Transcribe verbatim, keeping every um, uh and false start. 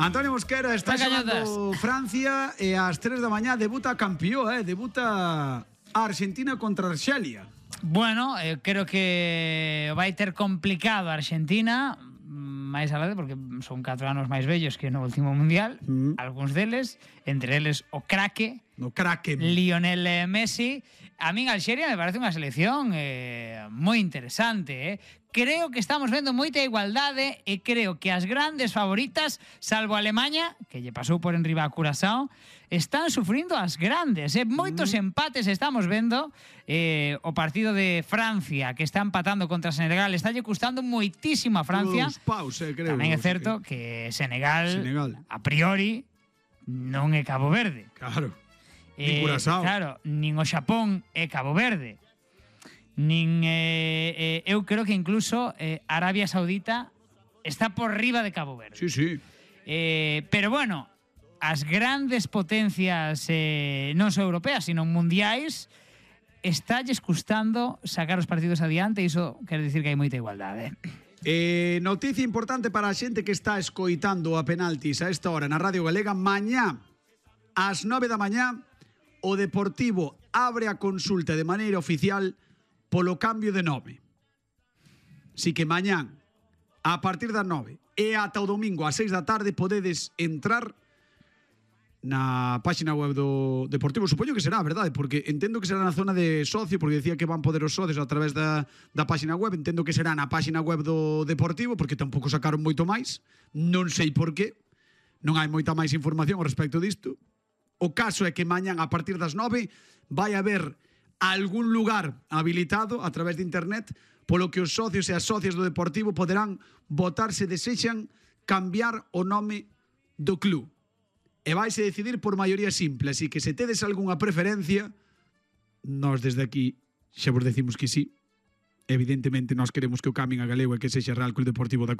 Antonio Mosquera está xogando Francia e ás tres da mañá debuta campeón, eh? Debuta a Argentina contra Arxelia. Bueno, eh, creo que vai ter complicado a Argentina, máis alade, porque son catro anos máis vellos que no último mundial, mm. algúns deles, entre eles o craque, no craque Lionel Messi. A min Alxeria me parece unha selección eh, moi interesante, eh. Creo que estamos vendo moita igualdade e creo que as grandes favoritas, salvo Alemanha, que lle pasou por enriba a Curazao, están sufrindo as grandes. Eh. Moitos mm. empates estamos vendo. Eh, o partido de Francia, que está empatando contra Senegal, está lle custando moitísimo a Francia. Paus, eh, creo. Tamén é certo que, que Senegal, Senegal, a priori, non é Cabo Verde. Claro. Eh, nin Curazao. Claro, nin o Xapón é Cabo Verde. Nin eh, eh, eu creo que incluso eh, Arabia Saudita está por riba de Cabo Verde. Sí, sí. Eh, pero bueno, as grandes potencias eh, non só europeas, sino mundiais, estalles custando sacar os partidos adiante, e iso quere dicir que hai moita igualdade. Eh, noticia importante para a xente que está escoitando a penaltis a esta hora na Radio Galega. Mañá ás nove da mañá o Deportivo abre a consulta de maneira oficial polo cambio de nome. Si que mañán, a partir das nove e ata o domingo ás seis da tarde, podedes entrar na página web do Deportivo. Supoño que será, verdade? Porque entendo que será na zona de socio, porque decía que van poder os socios a través da, da página web. Entendo que será na página web do Deportivo, porque tampouco sacaron moito máis. Non sei por qué. Non hai moita máis información ao respecto disto. O caso é que mañán, a partir das nove, vai haber algún lugar habilitado a través de internet polo que os socios e as socias do Deportivo poderán votar se desexan cambiar o nome do club. E vaise decidir por maioría simple, así que se tedes algunha preferencia, nós desde aquí xa vos decimos que sí. Evidentemente nós queremos que o cambien a galego e que sexa Real Club Deportivo da